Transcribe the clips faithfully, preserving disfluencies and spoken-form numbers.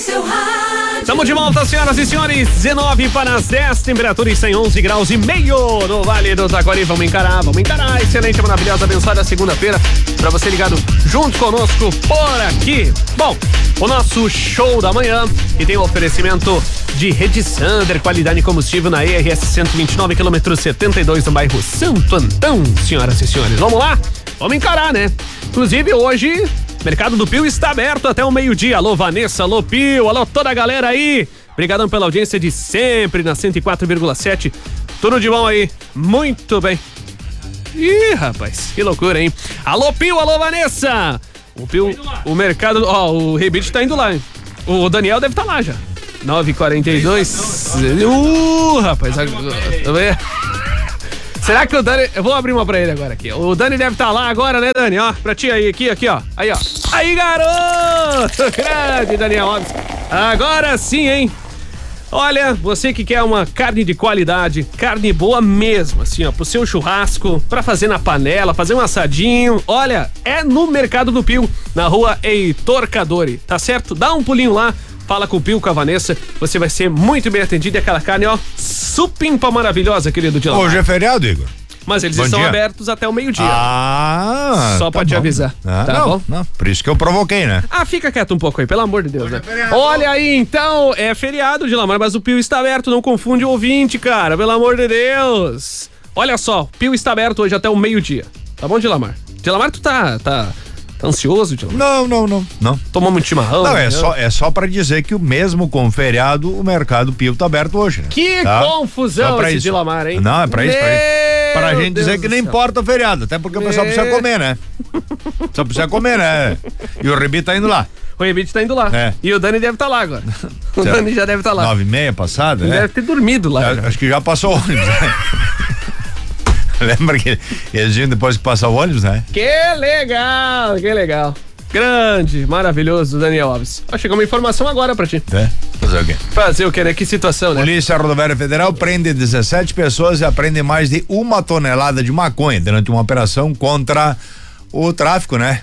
seu rádio. Estamos de volta, senhoras e senhores. dezenove para as dez, temperatura está em onze graus e meio no Vale do Taquari. Vamos encarar, vamos encarar. Excelente, maravilhosa, abençoada segunda-feira para você ligado junto conosco por aqui. Bom, o nosso show da manhã e tem o oferecimento de Rede Sander, qualidade em combustível na E R S cento e vinte e nove, quilômetro setenta e dois, no bairro Santo Antão. Senhoras e senhores, vamos lá? Vamos encarar, né? Inclusive, hoje, Mercado do Pio está aberto até o meio-dia. Alô, Vanessa, alô, Pio, alô, toda a galera aí. Obrigadão pela audiência de sempre na cento e quatro vírgula sete. Tudo de bom aí? Muito bem. Ih, rapaz, que loucura, hein? Alô, Pio, alô, Vanessa. O Pio, o mercado, ó, o Rebite tá indo lá, hein? O Daniel deve estar tá lá já. nove e quarenta e dois. Uh, rapaz, tá vendo? Será que o Dani... Eu vou abrir uma pra ele agora aqui. O Dani deve estar tá lá agora, né, Dani? Ó, pra ti aí, aqui, aqui, ó. Aí, ó. Aí, garoto! Grande, Daniel Alves. Agora sim, hein? Olha, você que quer uma carne de qualidade, carne boa mesmo, assim, ó, pro seu churrasco, pra fazer na panela, fazer um assadinho, olha, é no Mercado do Pio, na rua Heitor Cadori, tá certo? Dá um pulinho lá, fala com o Pio, com a Vanessa, você vai ser muito bem atendido e aquela carne, ó, supimpa maravilhosa, querido Dilamar. Hoje é feriado, Igor? Mas eles Bom estão dia. abertos até o meio-dia. Ah, Só tá pra te bom. avisar, Ah, tá não, bom? Não, por isso que eu provoquei, né? Ah, fica quieto um pouco aí, pelo amor de Deus, né? é feriado. Olha aí, então, é feriado, Dilamar, mas o Pio está aberto, não confunde o ouvinte, cara, pelo amor de Deus. Olha só, o Pio está aberto hoje até o meio-dia, tá bom, Dilamar? Dilamar, tu tá, tá, tá ansioso, Dilamar? Não, não, não, não. Tomou muito chimarrão? Não, é né? só, é só pra dizer que o mesmo com feriado, o Mercado Pio tá aberto hoje, né? Que Tá? confusão Só pra esse isso. Dilamar, hein? Não, é pra isso, pra isso. Pra Meu gente dizer Deus que do não céu. importa o feriado, até porque o pessoal Meu- precisa comer, né? Só precisa comer, né? E o Rebi tá indo lá. O Rebite tá indo lá. É. E o Dani deve estar lá agora. O Será? Dani já deve estar lá. Nove e meia passada, Ele né? deve ter dormido lá. Eu Acho que já passou o ônibus, né? Lembra que eles iam depois que passar o ônibus, né? Que legal, que legal. Grande, maravilhoso, Daniel Alves. Ó, chegou uma informação agora pra ti. É? Fazer o quê? Fazer o quê, né? Que situação, né? Polícia Rodoviária Federal prende dezessete pessoas e apreende mais de uma tonelada de maconha durante uma operação contra o tráfico, né?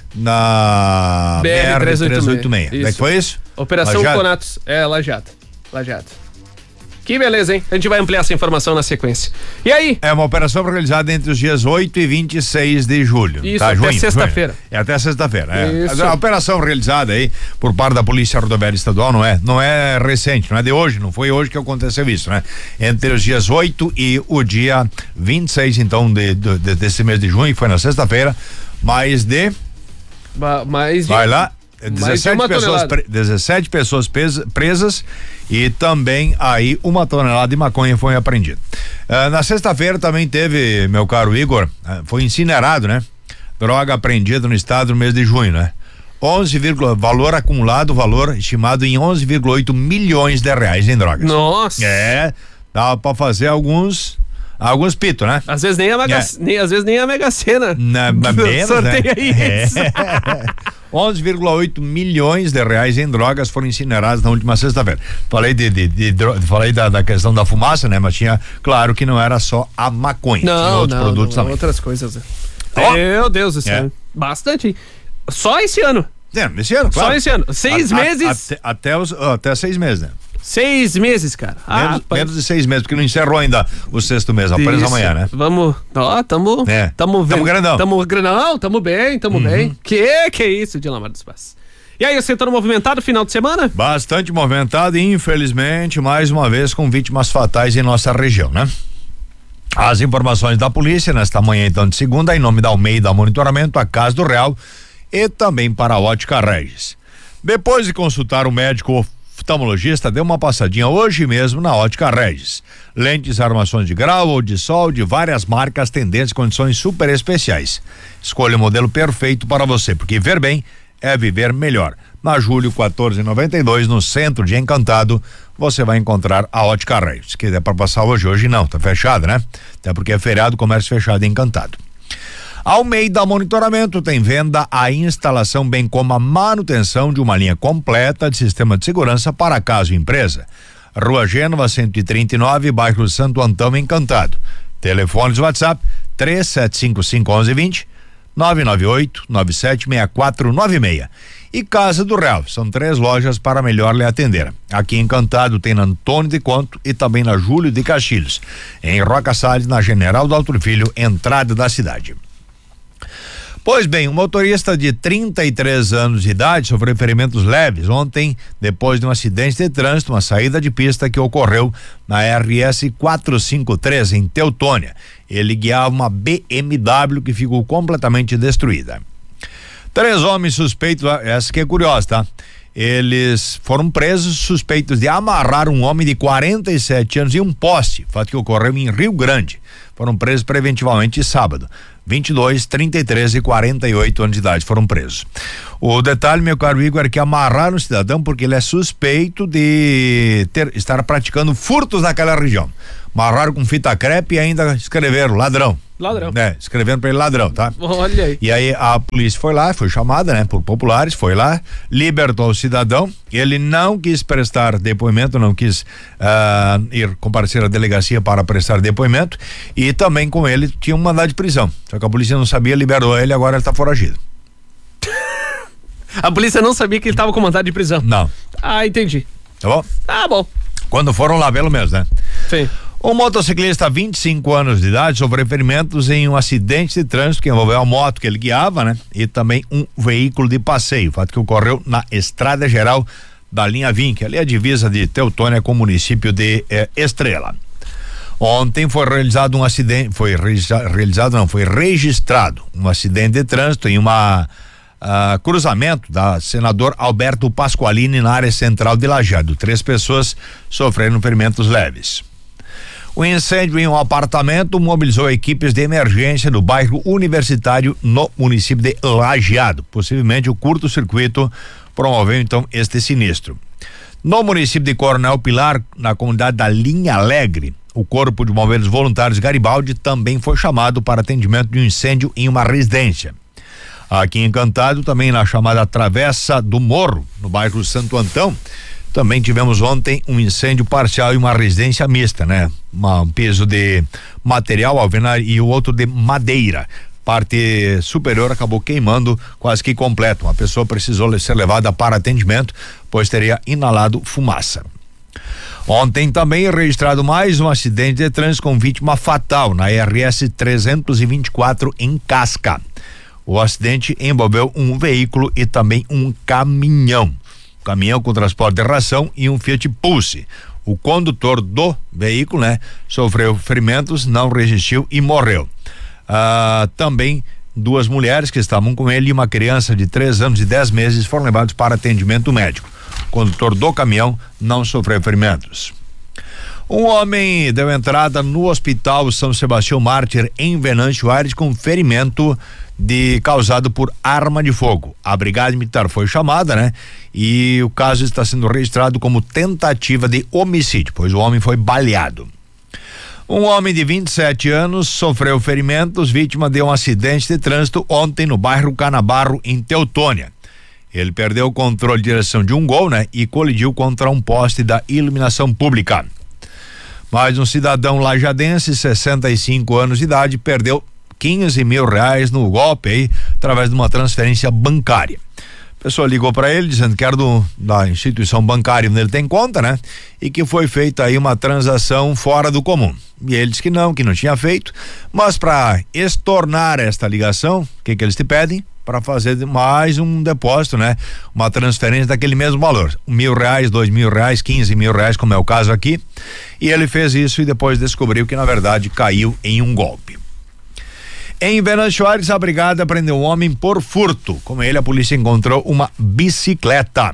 Na B R B R trezentos e oitenta e seis. Como é que Isso. foi isso? Operação Lajado? Conatos. É, Lajado. Lajado. Que beleza, hein? A gente vai ampliar essa informação na sequência. E aí? É uma operação realizada entre os dias oito e vinte e seis de julho. Isso, tá? até Junho, sexta-feira. junho. É até sexta-feira, é. Isso. A operação realizada aí por parte da Polícia Rodoviária Estadual não é, não é recente, não é de hoje, não foi hoje que aconteceu isso, né? Entre os dias oito e o dia vinte e seis, então, de, de, de- desse mês de junho, que foi na sexta-feira, mais de, Ba- Mais de... vai lá, mais de dezessete uma pessoas, tonelada. pre- dezessete pessoas pes- presas e também aí uma tonelada de maconha foi apreendida. Ah, na sexta-feira também teve, meu caro Igor, ah, foi incinerado, né? Droga apreendida no estado no mês de junho, né? onze, valor acumulado, valor estimado em onze vírgula oito milhões de reais em drogas. Nossa. É, dava pra fazer alguns, alguns pitos, né? Às vezes nem a Mega, É. nem, às vezes nem a Mega Sena. Na, na menos, Sorteia né? isso. É. onze vírgula oito milhões de reais em drogas foram incineradas na última sexta-feira. Falei de, de, de dro- falei da, da questão da fumaça, né? Mas tinha, claro que não era só a maconha, tinha Não, outros não, produtos não, também. outras coisas. Ó. Meu Deus do céu. É. Bastante. hein? Só esse ano. É, esse ano, Só claro. esse ano. Seis A- a- meses. Até, até, os, ó, até seis meses, né? Seis meses, cara. Ah, menos, rapaz. menos de seis meses, porque não encerrou ainda o sexto mês, apenas Isso. amanhã, né? Vamos, ó, tamo, É. tamo vendo. Tamo grandão. Tamo grandão, tamo bem, tamo bem. Que que é isso, Dilamar dos Passos? E aí, o setor movimentado final de semana? Bastante movimentado e, infelizmente, mais uma vez com vítimas fatais em nossa região, né? As informações da polícia nesta manhã, então, de segunda, em nome da Almeida Monitoramento, a Casa do Real e também para a Ótica Regis. Depois de consultar o médico oftalmologista, deu uma passadinha hoje mesmo na Ótica Regis. Lentes, armações de grau ou de sol de várias marcas, tendências, condições super especiais. Escolha o modelo perfeito para você, porque ver bem é viver melhor. Na Júlio quatorze noventa e dois, no centro de Encantado, você vai encontrar a Ótica Regis. Se quiser para passar hoje, hoje não, tá fechado, né? Até porque é feriado, comércio fechado em Encantado. Almeida Monitoramento tem venda, a instalação, bem como a manutenção de uma linha completa de sistema de segurança para casa e empresa. Rua Gênova, cento e trinta e nove, bairro Santo Antão, Encantado. Telefones WhatsApp três sete cinco cinco um um dois zero, nove nove oito, nove sete seis quatro nove seis. E Casa do Real, são três lojas para melhor lhe atender. Aqui em Encantado tem na Antônio de Conto e também na Júlio de Castilhos. Em Roca Salles, na General do Alto Filho, entrada da cidade. Pois bem, um motorista de trinta e três anos de idade sofreu ferimentos leves ontem, depois de um acidente de trânsito, uma saída de pista que ocorreu na R S quatrocentos e cinquenta e três, em Teutônia. Ele guiava uma B M W que ficou completamente destruída. Três homens suspeitos, essa que é curiosa, tá? Eles foram presos suspeitos de amarrar um homem de quarenta e sete anos em um poste, fato que ocorreu em Rio Grande. Foram presos preventivamente sábado. vinte e dois, trinta e três e quarenta e oito anos de idade foram presos. O detalhe, meu caro Igor, é que amarraram o cidadão porque ele é suspeito de ter, estar praticando furtos naquela região. Amarraram com fita crepe e ainda escreveram ladrão. Ladrão. É, escrevendo pra ele ladrão, tá? Olha aí. E aí a polícia foi lá, foi chamada, né, por populares, foi lá, libertou o cidadão. Ele não quis prestar depoimento, não quis uh, ir comparecer à delegacia para prestar depoimento, e também com ele tinha um mandado de prisão. Só que a polícia não sabia, liberou ele, agora ele tá foragido. A polícia não sabia que ele tava com mandado de prisão? Não. Ah, entendi. Tá bom? Tá bom. Quando foram lá, pelo menos, né? Sim. Um motociclista, vinte e cinco anos de idade, sofreu ferimentos em um acidente de trânsito que envolveu a moto que ele guiava, né? E também um veículo de passeio, fato que ocorreu na Estrada Geral da linha vinte, que ali é a divisa de Teutônia com o município de eh, Estrela. Ontem foi realizado um acidente, foi realiza, realizado não, foi registrado um acidente de trânsito em uma uh, cruzamento da senador Alberto Pasqualini na área central de Lajeado. Três pessoas sofreram ferimentos leves. O incêndio em um apartamento mobilizou equipes de emergência do bairro Universitário no município de Lajeado. Possivelmente o curto-circuito promoveu então este sinistro. No município de Coronel Pilar, na comunidade da Linha Alegre, o Corpo de Bombeiros Voluntários Garibaldi também foi chamado para atendimento de um incêndio em uma residência. Aqui em Encantado, também na chamada Travessa do Morro, no bairro Santo Antão, também tivemos ontem um incêndio parcial em uma residência mista, né? Uma, um piso de material alvenaria e o outro de madeira. Parte superior acabou queimando quase que completo. Uma pessoa precisou ser levada para atendimento, pois teria inalado fumaça. Ontem também registrado mais um acidente de trânsito com vítima fatal na R S trezentos e vinte e quatro em Casca. O acidente envolveu um veículo e também um caminhão. Caminhão com transporte de ração e um Fiat Pulse. O condutor do veículo, né, sofreu ferimentos, não resistiu e morreu. Ah, também duas mulheres que estavam com ele e uma criança de três anos e dez meses foram levados para atendimento médico. O condutor do caminhão não sofreu ferimentos. Um homem deu entrada no Hospital São Sebastião Mártir em Venâncio Aires com ferimento de causado por arma de fogo. A brigada militar foi chamada, né? E o caso está sendo registrado como tentativa de homicídio, pois o homem foi baleado. Um homem de vinte e sete anos sofreu ferimentos, vítima de um acidente de trânsito ontem no bairro Canabarro, em Teutônia. Ele perdeu o controle de direção de um Gol, né? E colidiu contra um poste da iluminação pública. Mais um cidadão lajadense, sessenta e cinco anos de idade, perdeu quinze mil reais no golpe aí, através de uma transferência bancária. A pessoa ligou para ele dizendo que era do, da instituição bancária onde ele tem conta, né? E que foi feita aí uma transação fora do comum. E ele disse que não, que não tinha feito, mas para estornar esta ligação, o que que eles te pedem? Para fazer mais um depósito, né? Uma transferência daquele mesmo valor, mil reais, dois mil reais, quinze mil reais, como é o caso aqui. E ele fez isso e depois descobriu que na verdade caiu em um golpe. Em Venâncio Aires, a brigada prendeu um homem por furto. Com ele, a polícia encontrou uma bicicleta.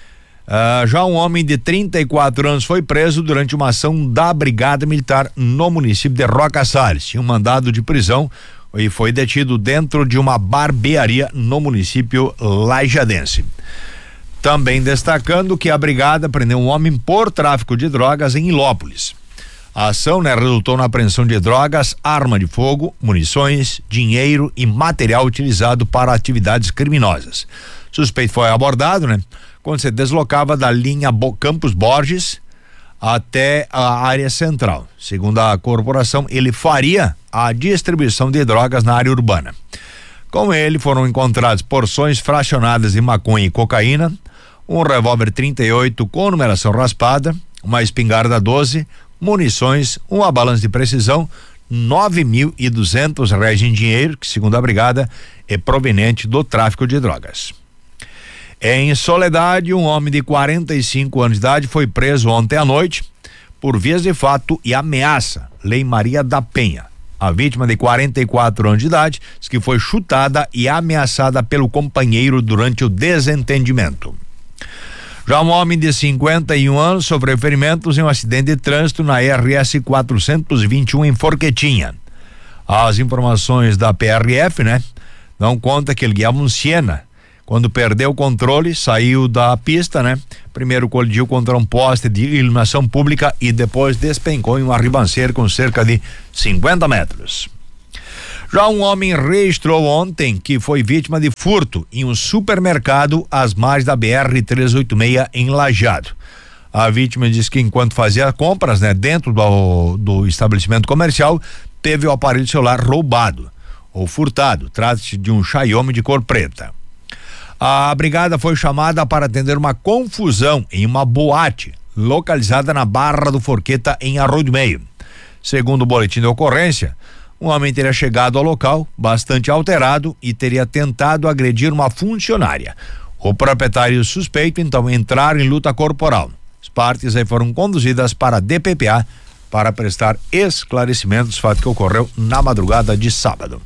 Uh, já um homem de trinta e quatro anos foi preso durante uma ação da Brigada Militar no município de Roca Salles. Tinha um mandado de prisão e foi detido dentro de uma barbearia no município lajadense. Também destacando que a brigada prendeu um homem por tráfico de drogas em Ilópolis. A ação, né, resultou na apreensão de drogas, arma de fogo, munições, dinheiro e material utilizado para atividades criminosas. O suspeito foi abordado, né, quando se deslocava da linha Bo- Campos Borges até a área central. Segundo a corporação, ele faria a distribuição de drogas na área urbana. Com ele foram encontradas porções fracionadas de maconha e cocaína, um revólver trinta e oito com numeração raspada, uma espingarda doze, munições, uma balança de precisão, nove mil e duzentos reais em dinheiro, que segundo a brigada é proveniente do tráfico de drogas. Em Soledade, um homem de quarenta e cinco anos de idade foi preso ontem à noite por vias de fato e ameaça, Lei Maria da Penha. A vítima, de quarenta e quatro anos de idade, diz que foi chutada e ameaçada pelo companheiro durante o desentendimento. Já um homem de cinquenta e um anos sofreu ferimentos em um acidente de trânsito na R S quatrocentos e vinte e um em Forquetinha. As informações da P R F, né, dão conta que ele guiava um Siena. Quando perdeu o controle, saiu da pista, né? Primeiro colidiu contra um poste de iluminação pública e depois despencou em uma ribanceira com cerca de cinquenta metros. Já um homem registrou ontem que foi vítima de furto em um supermercado às margens da B R trezentos e oitenta e seis em Lajeado. A vítima diz que enquanto fazia compras, né, dentro do, do estabelecimento comercial, teve o aparelho celular roubado ou furtado. Trata-se de um Xiaomi de cor preta. A brigada foi chamada para atender uma confusão em uma boate localizada na Barra do Forqueta, em Arroio do Meio. Segundo o boletim de ocorrência, um homem teria chegado ao local bastante alterado e teria tentado agredir uma funcionária. O proprietário e o suspeito então entraram em luta corporal. As partes aí foram conduzidas para a D P P A para prestar esclarecimentos do fato que ocorreu na madrugada de sábado.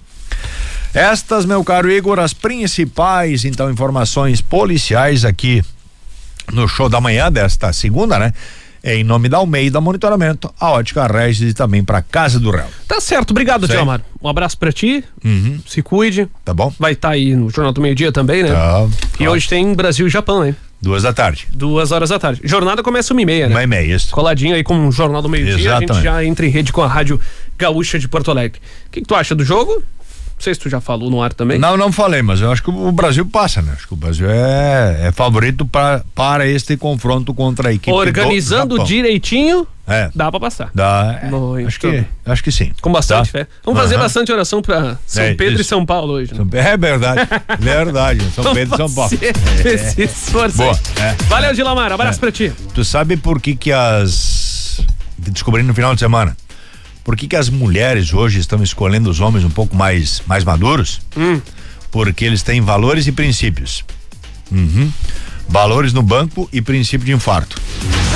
Estas, meu caro Igor, as principais, então, informações policiais aqui no show da manhã desta segunda, né? Em nome da Almeida Monitoramento, a Ótica Regis e também para Casa do Real. Tá certo, obrigado, Tio Amaro. Um abraço pra ti, uhum. Se cuide. Tá bom? Vai estar tá aí no Jornal do Meio Dia também, né? Tá. E hoje tem Brasil e Japão, hein? Duas da tarde. Duas horas da tarde. Jornada começa uma e meia, né? Uma e meia, isso. Coladinho aí com o Jornal do Meio Dia, a gente já entra em rede com a Rádio Gaúcha de Porto Alegre. O que, que tu acha do jogo? Não sei se tu já falou no ar também. Não, não falei, mas eu acho que o Brasil passa, né? Acho que o Brasil é, é favorito pra, para este confronto contra a equipe Organizando do direitinho, é. dá pra passar. Dá, é, no, acho, que, acho que sim. Com bastante tá? fé. Vamos uhum. fazer bastante oração pra São é, Pedro isso. e São Paulo hoje. Né? São, é verdade, verdade. São Vamos Pedro e São Paulo. É. Esse esforço. Boa, é. Valeu, Gilamar, abraço é. pra ti. Tu sabe por que que as... Descobri no final de semana. Por que que as mulheres hoje estão escolhendo os homens um pouco mais, mais maduros? Hum. Porque eles têm valores e princípios. Uhum. Valores no banco e princípio de infarto.